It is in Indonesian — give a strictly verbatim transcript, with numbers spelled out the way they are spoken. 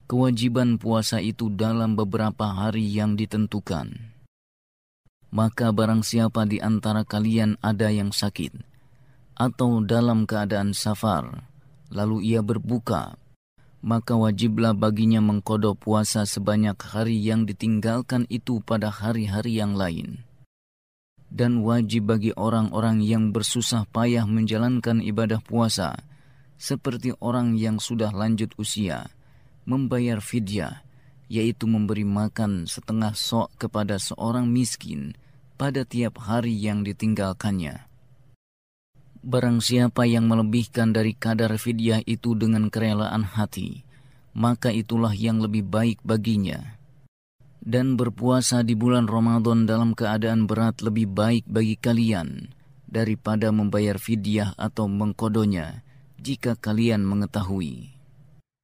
kewajiban puasa itu dalam beberapa hari yang ditentukan. Maka barang siapa di antara kalian ada yang sakit, atau dalam keadaan safar, lalu ia berbuka, maka wajiblah baginya mengqada puasa sebanyak hari yang ditinggalkan itu pada hari-hari yang lain. Dan wajib bagi orang-orang yang bersusah payah menjalankan ibadah puasa, seperti orang yang sudah lanjut usia, membayar fidyah, yaitu memberi makan setengah sok kepada seorang miskin pada tiap hari yang ditinggalkannya. Barang siapa yang melebihkan dari kadar fidyah itu dengan kerelaan hati, maka itulah yang lebih baik baginya. Dan berpuasa di bulan Ramadan dalam keadaan berat lebih baik bagi kalian daripada membayar fidyah atau mengqadanya, jika kalian mengetahui.